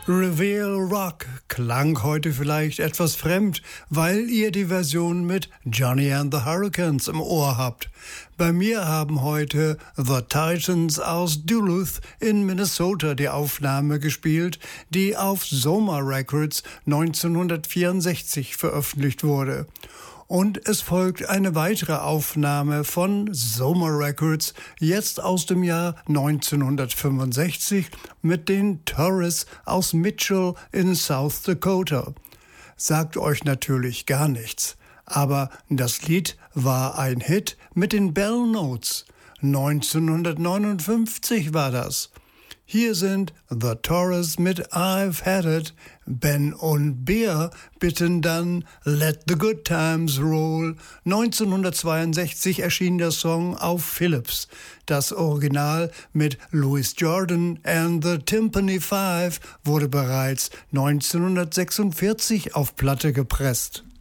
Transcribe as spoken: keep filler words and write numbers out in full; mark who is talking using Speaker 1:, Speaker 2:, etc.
Speaker 1: Reveal Rock klang heute vielleicht etwas fremd, weil ihr die Version mit Johnny and the Hurricanes im Ohr habt. Bei mir haben heute The Titans aus Duluth in Minnesota die Aufnahme gespielt, die auf Soma Records neunzehnhundertvierundsechzig veröffentlicht wurde. Und es folgt eine weitere Aufnahme von Soma Records, jetzt aus dem Jahr neunzehnhundertfünfundsechzig, mit den Torres aus Mitchell in South Dakota. Sagt euch natürlich gar nichts, aber das Lied war ein Hit mit den Bell Notes. neunzehnhundertneunundfünfzig war das. Hier sind The Torres mit I've Had It. Ben und Bear bitten dann Let the Good Times Roll. neunzehnhundertzweiundsechzig erschien der Song auf Philips. Das Original mit Louis Jordan and the Timpani Five wurde bereits neunzehnhundertsechsundvierzig auf Platte gepresst.